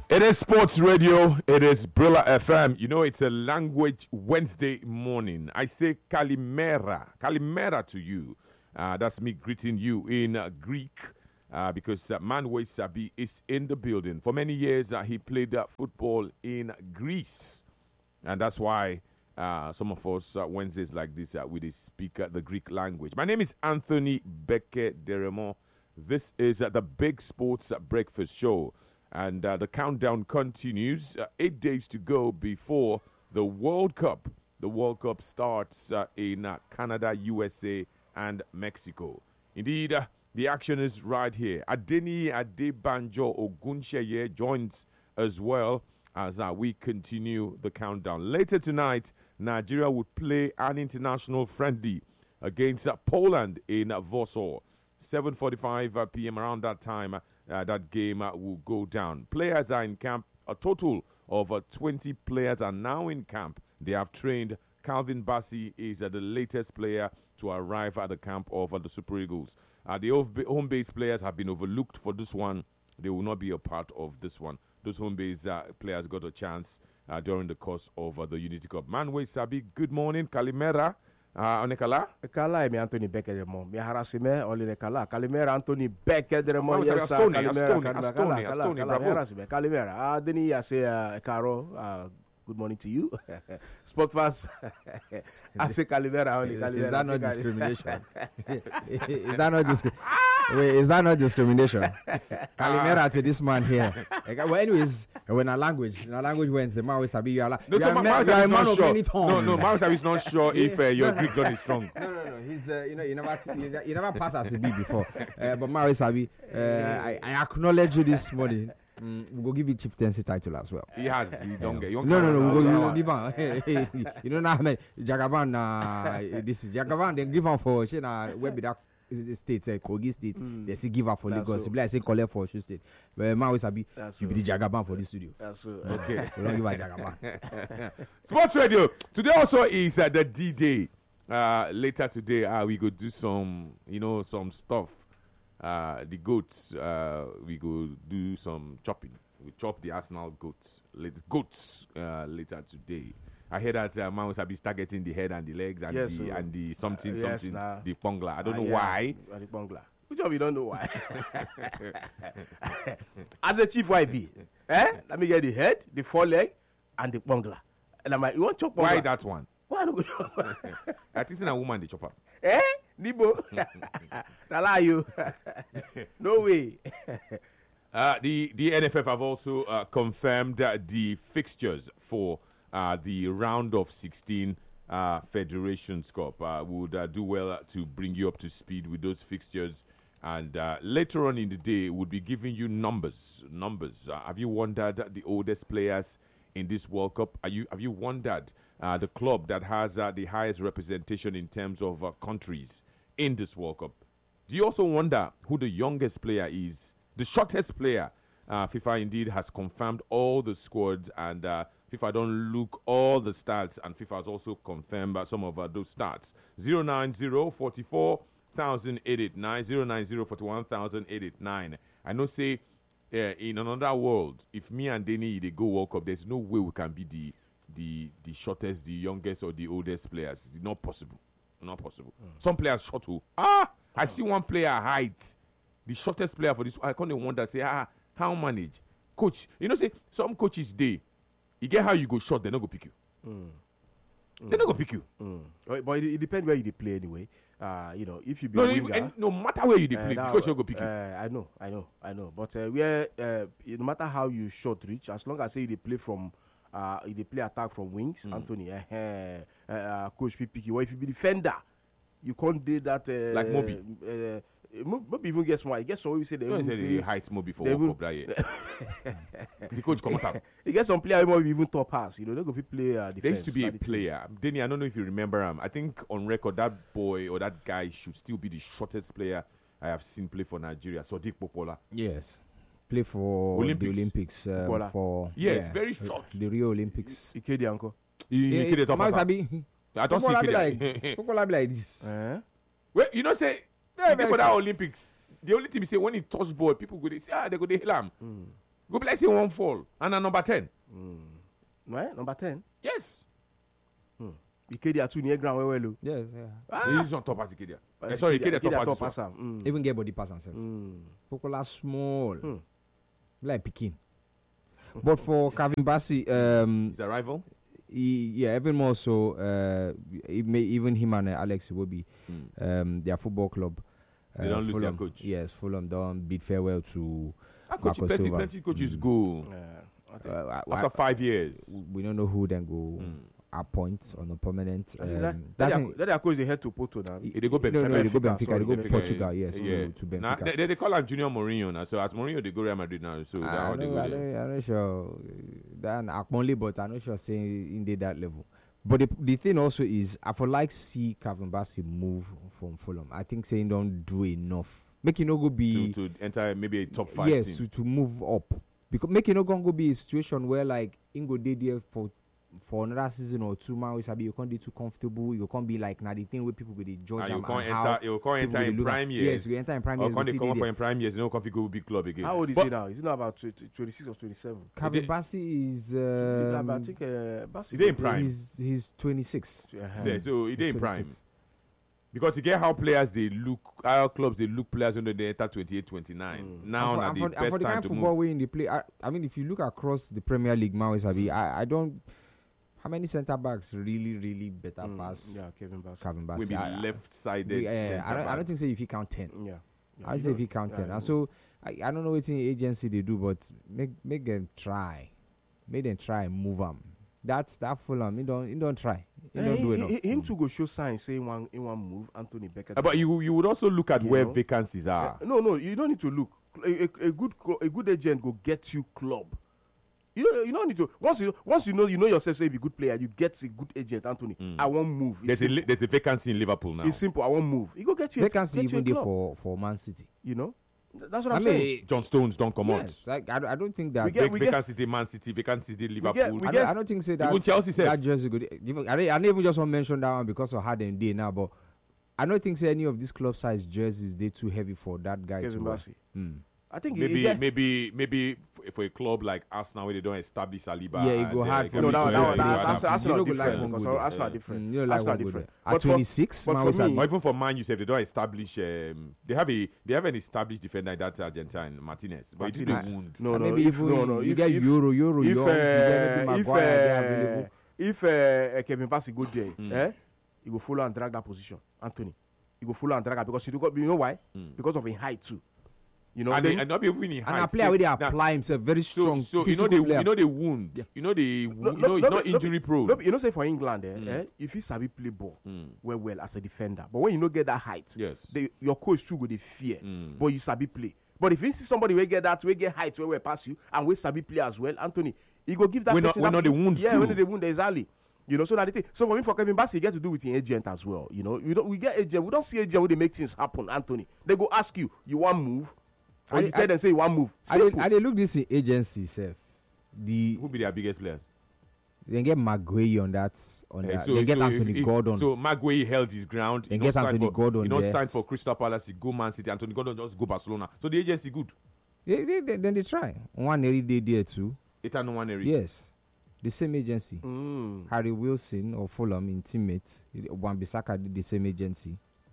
It is Sports Radio. It is Brilla FM. You know, it's a language Wednesday morning. I say Kalimera. Kalimera to you. That's me greeting you in Greek because Manwe Sabi is in the building. For many years, he played football in Greece. And that's why some of us Wednesdays like this, we speak the Greek language. My name is Anthony Beke Deremo. This is the Big Sports Breakfast Show. And the countdown continues. 8 days to go before the World Cup. The World Cup starts in Canada, USA, and Mexico. Indeed, the action is right here. Adeni Adebanjo Ogunsheye joins as well as we continue the countdown. Later tonight, Nigeria would play an international friendly against Poland in Warsaw. 7:45 p.m. around that time. That game will go down. Players are in camp. A total of 20 players are now in camp. They have trained. Calvin Bassey is the latest player to arrive at the camp of the Super Eagles. The home-based players have been overlooked for this one. They will not be a part of this one. Those home-based players got a chance during the course of the Unity Cup. Manwe Sabi, good morning. Kalimera. Onekala? Kala mi Anthony Becker demo. Mi harasime oli kala. Kalimera Anthony Becker demo. Yes, Kalimera. Kalimera. Deni ya say Caro. Good morning to you. Sport fast. I say Kalimera only. Is that not discrimination? Is that not discrimination? Wait, is that not discrimination? Kalimera to this man here. Well, anyways, when a language wins, the man will sabi you are. No, so Maui is not sure. No, Maui is not sure if your Greek gun is strong. No. He's you never passed as a B before. But Maui sabi, I acknowledge you this morning. We'll give you chieftaincy title as well. He has. He don't get. No. We'll give him. You don't know how many Jagaban. This is Jagaban. They give him for where be that state, Kogi State. They say give up for Lagos. People say collect for Osun State. But Maui Sabi, you be the Jagaban for the studio. That's so. Okay. We don't give a Jagaban. Sports Radio. Today also is the D-Day. Later today, we go do some stuff. The goats, we go do some chopping. We chop the Arsenal goats later today. I heard that man was targeting the head and the legs and the something, the pongla. I don't know why. The pongla. Which of you don't know why? As a chief YB, let me get the head, the foreleg, and the pongla. And I'm like, you want chop pongla? Why that one? Why don't you? At least a woman, the chopper. Nibo? Nala you? No way. The NFF have also confirmed the fixtures for the round of 16 Federations Cup. Would do well to bring you up to speed with those fixtures. And later on in the day, we'll be giving you numbers. Have you wondered the oldest players in this World Cup? Have you wondered the club that has the highest representation in terms of countries in this World Cup? Do you also wonder who the youngest player is? The shortest player? FIFA indeed has confirmed all the squads, and FIFA don't look all the stats, and FIFA has also confirmed some of those stats. 090-44,889, 090-41,889. I know, say, in another world, if me and Denny they go World Cup, there's no way we can be the shortest, the youngest, or the oldest players. It's not possible. Some players short who I see one player height, the shortest player for this. I can't wonder, say how manage, coach. Say some coaches you get how you go short, they not go pick you. They not go pick you. But it depends where you play anyway. If you be a winger, no matter where you play, the coach will go pick you. I know. But no matter how you short reach, as long as say they play from. If they play attack from wings, Anthony, coach pick you. Or if you be defender, you can't do that. Like Moby. Moby even gets more. I guess so. We say the height Moby for World Cup. The coach come out. He gets some player who even top pass. They go play defense. There used to be a player. Denny, I don't know if you remember him. I think on record that boy or that guy should still be the shortest player I have seen play for Nigeria. Sodiq Popola. Yes. Play for the Olympics. Very short. The Rio Olympics. Ikedi uncle. Ikedi top pass. I don't see Ikedi. Popola be like this. Wait, say for that Olympics, the only thing is say when he touch ball, people go they say they go they hail him. Go be like say one fall. And a number 10. Right? Number 10. Yes. Ikedia too near ground well. Yes, yeah. He is on top as Ikedia. Sorry, Ikedia top as well. Even get body pass and stuff. Pokola small. Like Pekin. But for Calvin Bassey, He's a rival. even more so, even him and Alex Iwobi, their football club. They don't lose their Fulham, coach. Yes, Fulham don't bid farewell to Marco Plenty Silva. coaches go after 5 years. We don't know who then go appoint on a permanent. That coach they head to Porto now. They go Benfica. No, they go Benfica. sorry, They go Benfica, Portugal. Yes, yeah. to Benfica. Now, they call him Junior Mourinho now. So as Mourinho, they go Real Madrid now. So that's how they go there. I'm not sure. That Akmonle, but I'm not sure saying in that level. But the thing also is, I would like see Calvin Bassey move from Fulham. I think saying don't do enough. Make it no go be to enter maybe a top 5 yes team. to move up, because make it no go be a situation where like Ingo did there for another season or 2 months. You can't be too comfortable. You can't be like now the thing where people go they judge And them. you can't enter in prime years. Yes, you enter in prime years. Or can't they come up for in prime years? You know, can't go big club again. How old is he now? Is he now about 26 or 27? Calvin Bassey is I think Bassey. He dey in prime. He's 26. So he did in 26. prime. Because you get how players they look, how clubs they look players when they enter 28, 29. Now And the for best the time kind of to football move. way in the play, I mean, if you look across the Premier League, I don't. How many centre backs really better pass Yeah, Kevin Bassey. Calvin Bassey? Will be left-sided. I don't think say if he count 10. Yeah. I say if he count 10. And so I don't know what agency they do, but make them try. Make them try and move them. That's that Fulham. He don't try. He don't do enough. Him to go show signs saying one move. Anthony Becker. But you would also look at You where know? vacancies are. No, you don't need to look. A good agent go get you club. You don't need to. Once you know yourself. Say be a good player. You get a good agent, Anthony. I won't move. There's a vacancy in Liverpool now. It's simple. I won't move. You go get you. Vacancy get you even a there club. for Man City. You know, that's what I I'm mean, saying. John Stones don't come out. yes, like, I don't think that. We get- Vacancy Man City, vacancy Liverpool. I don't think say that. Even Chelsea said. That jersey good. I don't even just want to mention that one because of how they day now, but I don't think say any of these club size jerseys they too heavy for that guy Kevin to wear. Bassey. I think Maybe for a club like Arsenal where they don't establish Saliba. Yeah, it go hard for No, me to- that's You Arsenal don't go like different one because good. Arsenal different. You don't like Arsenal one good different. there. At 26, but Man for City- me- Or even for Man U, if they don't establish, they have an established defender in that Argentine Martinez, but he did a Martinez. wound. No, And no, maybe if, even no, no. you If, get if, Euro, if, Young, you get maybe Maguire, they available. if Kevin Bassey go there, he go follow and drag that position, Anthony. He go follow and drag that because you know why? Because of his height too. You know, And not be even in And height. a player where they Now, apply himself very strong. So physical player. the wound. You know he's not injury prone. You know, say for England, if he sabi play ball well as a defender, but when you no get that height, Yes. your coach too go dey fear, but you sabi play. But if you see somebody we get height where pass you and we sabi play as well, Anthony, he go give that We person know the wound yeah, too. we know the wound exactly. You know, so that the thing. So for me, for Kevin Bassey, he get to do with an agent as well. You know, we get agent. We don't see agent where they make things happen, Anthony. They go ask you want move, or you tell them say you want move. Simple. I look this agency self. Who be their biggest players? They get Maguire on that. They get Anthony Gordon. So Maguire held his ground. They get Anthony Gordon He not there. signed for Crystal Palace. He go Man City. Anthony Gordon just go Barcelona. So the agency good. Then they try. One every day there too. It no one area. Yes. The same agency. Harry Wilson or Fulham in teammates. Wan-Bissaka did the same agency.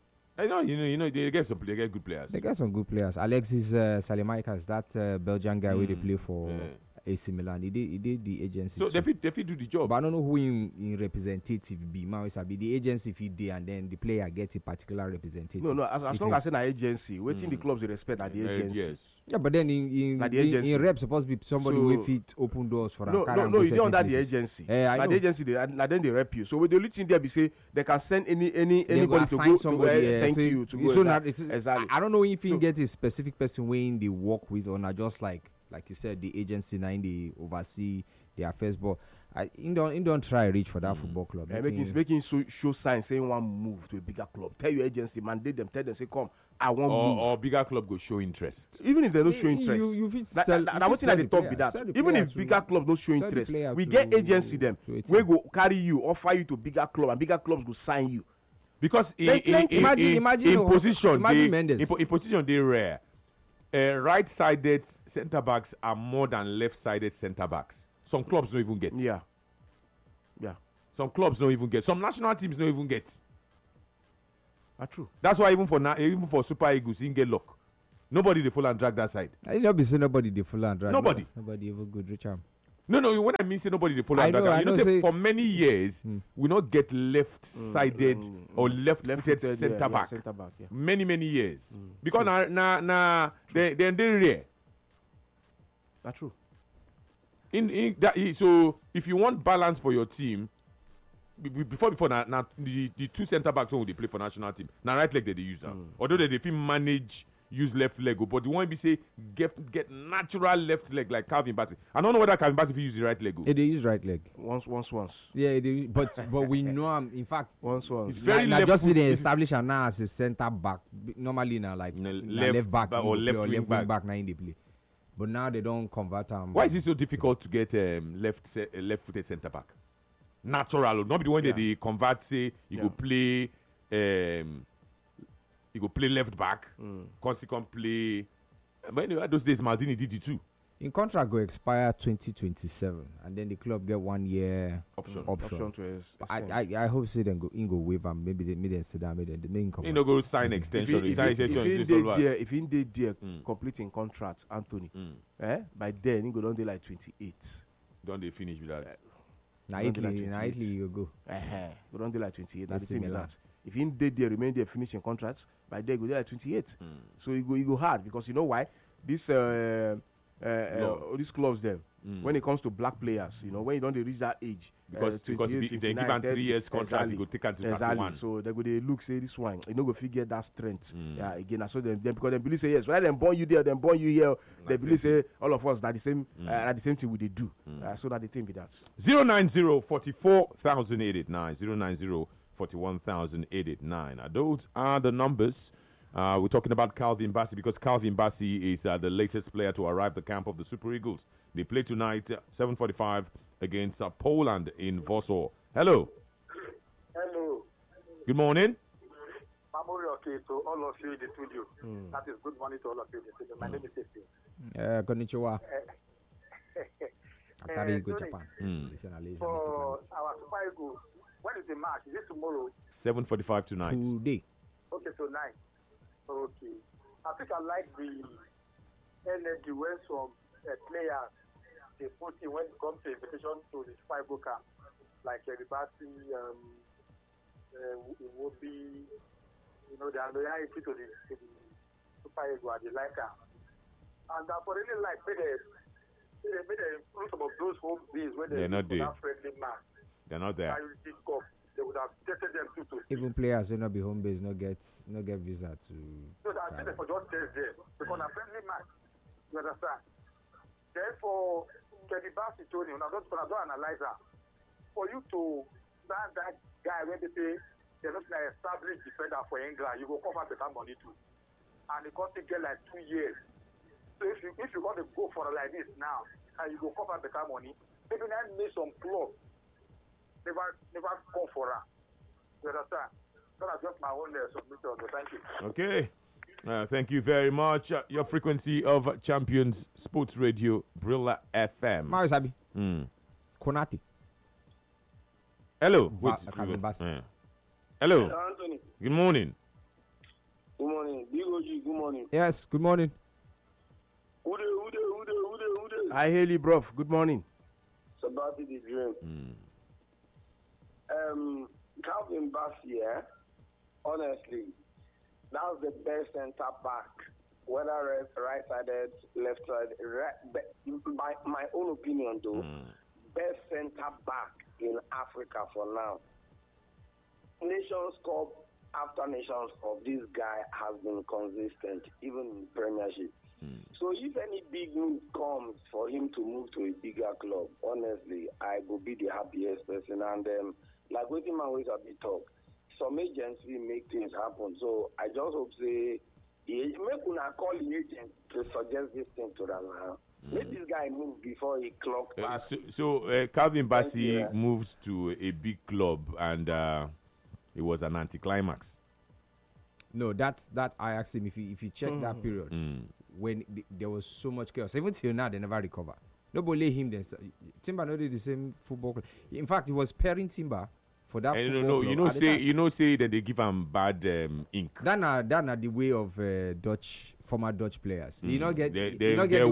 I know, you know, they get good players. They got some good players. Alexis Salemaikas, that Belgian guy where they play for AC Milan. He did the agency. So too. they fit do the job. But I don't know who in representative be. Now it's be the agency fit there and then the player get a particular representative. No, as long as an agency, waiting the clubs they respect at the agency. Yes. Yeah, but then in Like the agency. rep supposed to be somebody So- who fit open doors for No, you don't under the agency. I Like the know. agency, then they rep you. So with the only thing there, be say they can send anybody to go. assign somebody. Thank you to go. So now exactly. I don't know if you So- get a specific person when they work with or not just like you said the agency now they oversee the affairs. But in don't try reach for that football club. Making show signs saying one move to a bigger club. Tell your agency, mandate them. Tell them say come. I want move. Or bigger club go show interest. Even if they don't show interest. You fit That sell- what you thing fit sell at the the top player, be that. sell the Even player if to- bigger clubs don't show sell the interest, player we to- get agency them. to a team. We go carry you, offer you to bigger club, and bigger clubs go sign you. Because Then plenty- imagine in position, Mendes. in position they rare. right-sided centre backs are more than left-sided centre backs. Some clubs don't even get. Yeah. Some clubs don't even get. Some national teams don't even get. True. That's why even for Super Eagles, you can get luck. Nobody they full and drag that side. I don't be saying nobody they full and drag. Nobody. Nobody even good, Richard. No. When I mean say nobody they full and drag, say for many years we not get left-sided or left-footed centre back. Centre back. Yeah. Many years because they rare. That's true. So if you want balance for your team, before now the two centre backs when they play for national team, now right leg they use that. Although they fit manage use left leg, but the one be say get natural left leg like Calvin Bassey. I don't know whether Calvin Bassey use the right leg. They use right leg. Once. Yeah, but we know him. In fact, once. It's very now just see they establish him now as a centre back. Normally now like left back or left wing back. Now in the play. But now they don't convert him. Why is it so difficult to get left-footed centre back? Natural, not be the one that they convert. Say you go play, left back. Consequent play. But anyway, those days Maldini did it too. In contract go expire 2027, and then the club get 1 year option. To I hope say then go waive and maybe they sit down, maybe the main company. Go sign extension. If he did there completing contract, Anthony, by then he go down there like 28. Don't they finish with that? Now Italy you go. Go down there like 28. That's the same that. If he did there, remain there finishing contracts, by then go there like 28. So he go hard because you know why? This these clubs then when it comes to black players, when you don't reach that age, because if they give him 3 years contract, you go take him to 31. So they go look say this one, you know, go figure that strength. Again, so then because they believe say yes, rather than born you there, then born you here, they believe say all of us that the same at the same thing we they do. So that the thing be that 090-44,889 090-41,889. Those are the numbers. We're talking about Calvin Bassey because Calvin Bassey is the latest player to arrive the camp of the Super Eagles. They play tonight 7:45 against Poland in Warsaw. Hello. Good morning. Okay, to all of you in the studio. That is good morning to all of you in the studio. My name is Steve. Konnichiwa. Japan. For our Super Eagles, when is the match? Is it tomorrow? 7:45 tonight. Today. Okay, tonight. Okay. I think I like the energy when some players they put in when it comes to invitation to the Super Eagles camp, like Ribasi, it would be, the loyalty to the Super Eagles, they like her. And I really like they made some of those home days where they're not there. Friendly match. They're not there. They would have tested them too. Even players who not be home base, no get visa to. So that I for just test them because a friendly match. You understand? Therefore, Kenny Bassey told you, I don't analyze that. For you to stand that guy when they say they're not an established defender for England, you go cover better money too. And it cost get like 2 years. So if you want to go for like this now, and you go cover better money, maybe not make some club. Never go for her. You understand? So that's just my own submission. Thank you. Okay. Thank you very much. Your frequency of Champions Sports Radio, Brilla FM. Mario Sabi. Konati. Hello. Hello. Anthony. Good morning. Good morning. Big OG, good morning. Yes, good morning. Ude. Hi, Haley, bro. Good morning. Sabati the dream. Calvin Bassey, honestly, that's the best centre back, whether right-sided, left-sided. My own opinion, though, best centre back in Africa for now. Nations Cup after Nations Cup, this guy has been consistent, even in Premiership. So if any big move comes for him to move to a bigger club, honestly, I will be the happiest person. And like waiting my ways at the talk, some agents will make things happen. So I just hope say make una call the agent to suggest this thing to them now. Let this guy move before he clock back. So Calvin Bassey moves to a big club and it was an anticlimax. No, that I asked him if you check that period, when there was so much chaos. Even till now, they never recover. Nobody lay him. Then Timber not did the same football club. In fact, he was pairing Timber for that. No, say that they give him bad ink. That na the way of former Dutch players. You not get He today.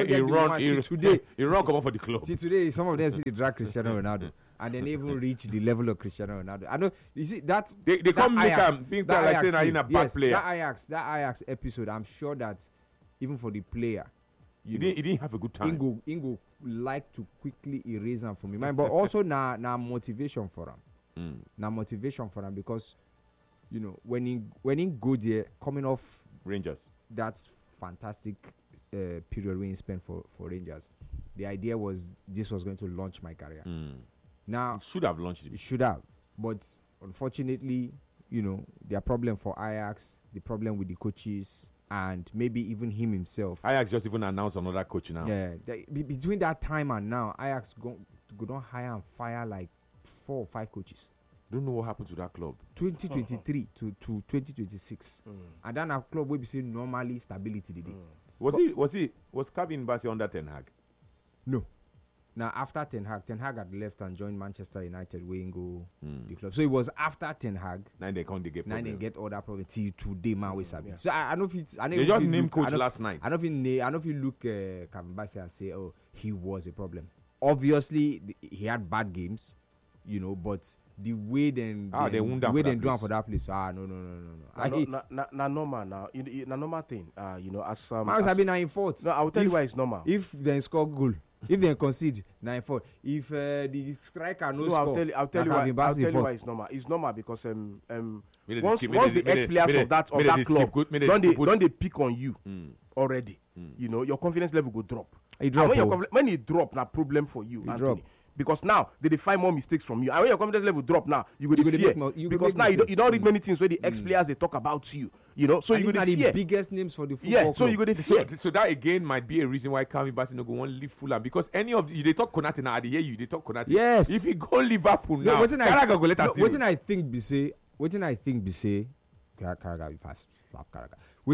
run come up for the club. Till today, some of them see they drag Cristiano Ronaldo, and then even reach the level of Cristiano Ronaldo. I know. You see that They come make him being like saying that he's a bad player. That Ajax episode. I'm sure that even for the player, He didn't have a good time. Ingo like to quickly erase him from his mind, but also na motivation for him. Now motivation for him because when he go there coming off Rangers. that fantastic period when he spent for Rangers, the idea was this was going to launch my career. Now Should have launched it it. should have, but unfortunately, their problem for Ajax, the problem with the coaches, and maybe even him himself. Ajax just even announced another coach now. Yeah, between that time and now, Ajax go don't hire and fire like 4 or 5 coaches. Don't know what happened to that club. 2023 to 2026, and then our club will be saying normally stability. Was Calvin Bassey under Ten Hag? No. Now after Ten Hag had left and joined Manchester United, we go the club. So it was after Ten Hag. Now they can't get problem. Now they get other problems till today, man. We sabi. So I know if it's. They just named coach last night. I know if you look Calvin Bassey and say, oh, he was a problem. Obviously, he had bad games, but the way they do for that place. No. Na normal now. Na normal thing. As Man, I be 9-4. No, I will tell you why it's normal. If they score goal, if they concede 9-4, if the striker no score, I'll tell you why it's normal. It's normal because once the ex-players of that club don't they pick on you already, your confidence level go drop. When it drop, na problem for you, Anthony. Because now they find more mistakes from you, and when your confidence level drop now, you go to fear because now you don't read many things where the ex-players they talk about you, so you go to fear. The biggest names for the football club. So you go to fear. So that again might be a reason why Calvin Bassey no go want leave Fulham, because any of they talk Konate now, I hear you, they talk Konate. Yes. If he go Liverpool now, Carragher go let us see. What I think be say Carragher be fast slap Carragher.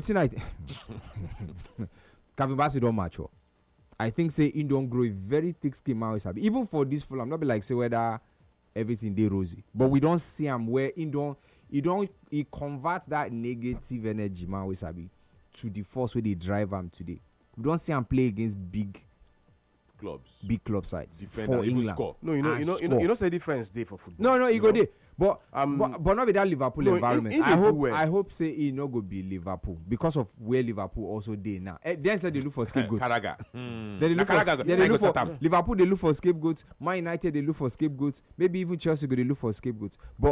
Calvin Bassey don't mature. I think say he don't grow a very thick skin man. Even for this Fulham, not be like say whether everything they rosy, but we don't see him where he converts that negative energy man to the force where they drive him today. We don't see him play against big club sides Defender, for England. Score. No, you know, say difference day for football. No, he go there. But not with that Liverpool environment. I hope say he no go be Liverpool because of where Liverpool also dey now. Then say they look for scapegoats. Carragher. They look for Liverpool. They look for scapegoats. Man United they look for scapegoats. Maybe even Chelsea go they look for scapegoats. But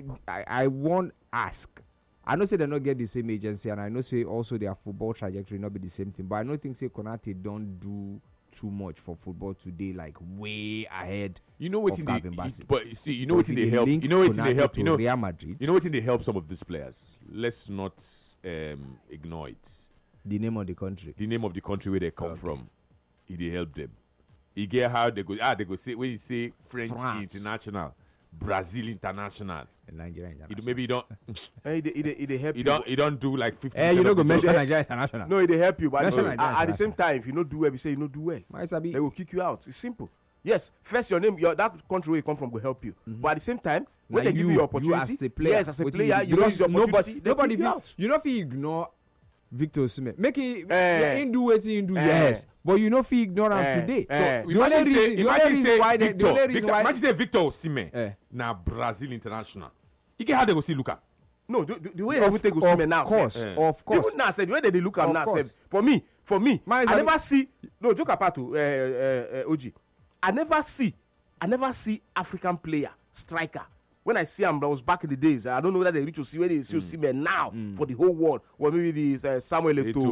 I won't ask. I know say they not get the same agency, and I know say also their football trajectory not be the same thing. But I don't think say Konate don't do too much for football today, like way ahead. You know what of in Calvin Bassey. but you see, you know what in they help. You know what in they help. You know Real Madrid. You know what in they help some of these players. Let's not ignore it. The name of the country. The name of the country where they come from. It help them. You get how they go. They go say when you say French international, Brazil international, and Nigeria international. Maybe you don't. It help you don't do like 50. You don't go mention Nigeria international. No, it help you, but at the same international. time, if you don't do well, you say you don't do well. They will kick you out. It's simple. Yes, first your name, that country where you come from will help you. But at the same time, when they give you opportunity, as a player, yes, as a player, you don't use your opportunity. Nobody kick you out. you know if you ignore Victor Osimhen, make him do what he do. Yes, but you know if you ignore him today. So the only reason why imagine say Victor Osimhen na Brazil international. You get how they go still look at. No, the way they take Osimhen now, of course. Even now, said the way they look at now, for me, I never see. No, joke apart to OG. I never see African player striker. When I see him, that was back in the days. I don't know whether they reach to see where they see Osimhen now for the whole world. Or maybe this Samuel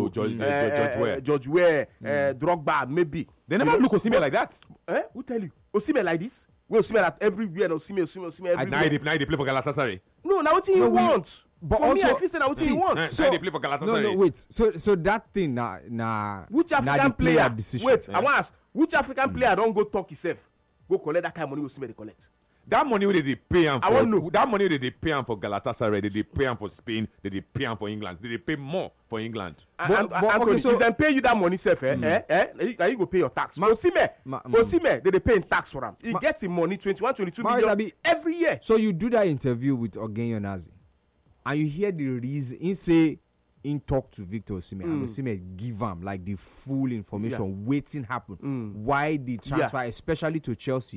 Eto'o, George Weah, Drogba, maybe. They never look Osimhen like that. Who tell you? Osimhen like this? We Osimhen at everywhere. Osimhen everywhere. Now they play for Galatasaray. No, now what you want? But for also, me, I feel say now what you want. So they play for Galatasaray. No, wait. So that thing na which African player decision. Wait, I want to ask which African player don't go talk himself, go collect that kind of money Osimhen they collect. that money where they pay him I want for know. that money where they pay him for Galatasaray, they pay him for Spain, they pay him for England, they pay more for England. And But- Anthony, okay, so- if them pay you that money, sef, now you go pay your tax. Osimhen, they pay in tax for him. He gets him money 21, 22 Maurice million Abi- every year. So you do that interview with Ogenyo Nazi, and you hear the reason. He say in talk to Victor Osimhen, and Osimhen give him like the full information, waiting happen, why the transfer, especially to Chelsea.